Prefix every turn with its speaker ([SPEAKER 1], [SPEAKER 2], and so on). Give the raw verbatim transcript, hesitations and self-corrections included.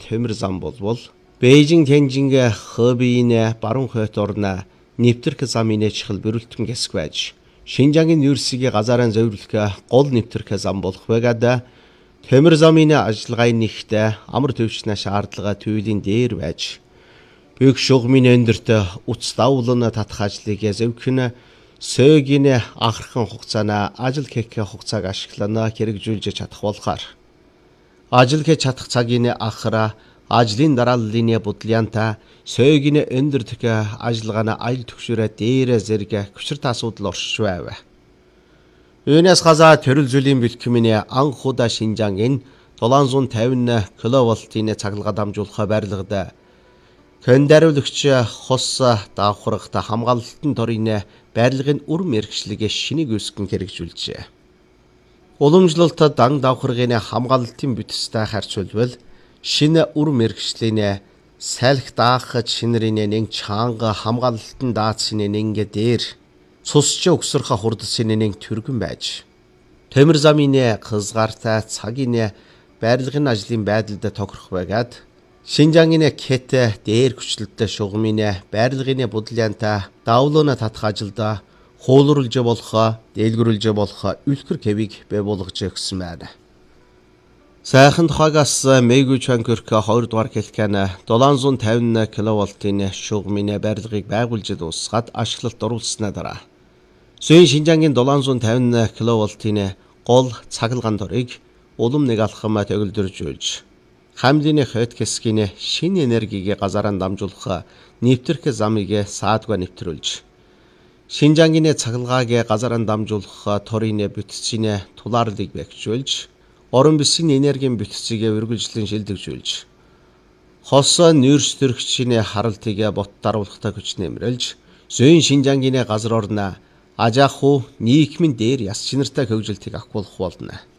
[SPEAKER 1] төмөр зам болбол Бээжин Тянжингийн Хэбэйн баруун хойд орно нэвтрэх замын чихэл бүрэлдэхүүн хэсэг байж Шинжангийн юрсигийн газарын зөвлөх гол нэвтрэх зам болох байгаад төмөр замын ажиллагааны нэгтээ амар төвчнө шаардлага төвлийн дээр байж Büyük шугмын өндөрт утас давлын татах ажлыг зөвхөн сөгийн анхаархан хугацаана ажил хийх хугацааг ашиглана хэрэгжүүлж чадах болохоор ажил хийж чадах цагийн ахра ажлын дарааллын бодлоянта сөгийн өндөр төх ажиллагааны айл төгшөрөө дээр зэрэг хүчрт асуудал оршиж байв. Үүнээс газаа төрөл зүйлийн бэлтгэмийн анх удаа Шинжангийн долоон зуун тавин киловольтын цахилгаан дамжуулах барилгад Көндөрлөгч хос давхрагт хамгаалалтын торын барилгын үр мэргэжлийг шинийг үүсгэн хэрэгжүүлжээ. Уламжлалт дан давхрагын хамгаалалтын бүтцтэй харьцуулбал шинэ үр мэргэжлийн салхи даах шинэрийн нэг чанга хамгаалалтын даацны нэг дээр цусч өгсөрх хурдсын нэг түргэн байж төмөр замын хязгаартай цагийн барилгын ажлын байдалд тохирох байгаад Шинжангийн кет дээр хүчлэлтэй шугамын барилгын бодлоянта давлууна татах ажилда хуулруулж болох, дэлгэрүүлж болох үлгэр кевиг бий болгож өгсөн байна. Сайхан тухайгаас Мэгүү Чанкерк хоёр дугаар хэлкэн долоон зуун тавин киловольтын шугамын барилгыг байгуулж дуусгаад ашиглалт оруулснаа дараа Зүйн Шинжангийн долоон зуун тавин киловольтын гол цахилгаан торыг улам нэг алхам төгөлдөржүүлж Хамлины хойд хэсгийн шинэ энергийг газараа дамжуулах нэвтрэх замыг саадгүй нэвтрүүлж Шинжангийн цахилгааг газараа дамжуулах торын бүтцийн тулаарлыг бэхжүүлж орон бисийн энергийн бүтцийг үргэлжлэн шилдэгжүүлж хос нүүрс төрөгчийн харалтыг бот даруулахтай хүч нэмрэлж Зүйн Шинжангийн газар орно ажааху нийгмийн дээр яс чинартай хөгжилтийг авах болох болно.